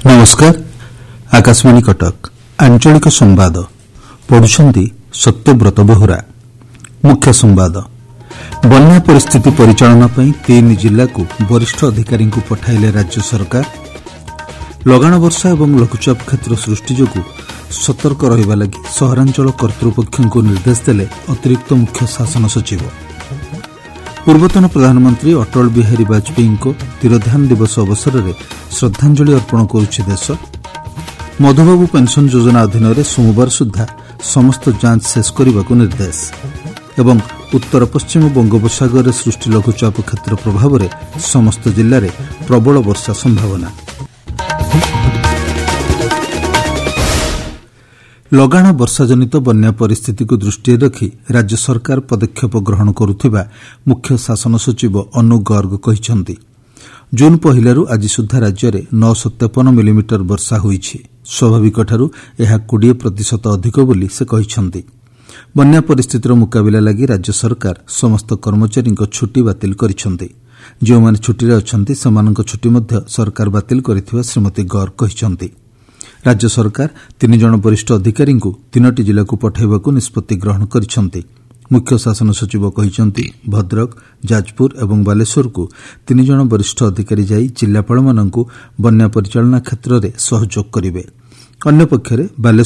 नमस्कार आकाशवाणी कटक आंचलिक संवाद पढ़ुछंती सत्यव्रत बेहुरा। मुख्य संवाद बन्या परिस्थिति परिचालना पई 3 जिला को वरिष्ठ अधिकारी को पठाइले राज्य सरकार। लगाण वर्षा एवं लघुचाप क्षेत्र सृष्टि जोगु सतर्क रहिबा लागि सहरांचल कर्तृपक्षको निर्देश देले अतिरिक्त मुख्य शासन सचिव। पूर्वतन प्रधानमंत्री अटल बिहारी वाजपेयी को तिरोधान दिवस अवसर में श्रद्धांजलि अर्पण करुछि देश। मधुबाबू पेंशन योजना अधीन में सोमवार सुधा समस्त जांच शेष करने को निर्देश एवं उत्तर पश्चिम बंगोपसागर में सृष्टि लघुचाप क्षेत्र प्रभाव में समस्त जिले में प्रबल वर्षा संभावना। लगाण वर्षा जनित बन्या परिस्थिति को दृष्टि रखी राज्य सरकार पदक्षेप ग्रहण करुथिबा मुख्य शासन सचिव अनु गर्ग कहिसंती। जून पहिलारू आज सुधा राज्य में 953 मिलीमीटर वर्षा होईछि। स्वाभाविकठारू यह 20% अधिक बोली से कहिसंती। बन्या परिस्थितिर मुकाबिला लागि राज्य सरकार समस्त कर्मचारी छुट्टी बातिल करिसंती। जो छुट्टी अछंती सेमानक छुट्टी मध्य सरकार बातिल करिथिबा श्रीमती गर्ग कहिसंती। राज्य सरकार 3 जन वरिष्ठ अधिकारी को 3टी जिला को पठाइबाकू निष्पत्ति ग्रहण करिसंती। मुख्य शासन सचिव कहिसंती भद्रक, जाजपुर एवं बालेश्वर को 3 जन वरिष्ठ अधिकारी जाई जिलापाल मानकू बन्या परिचालना क्षेत्र में सहयोग करिवे। अन्य पक्षरे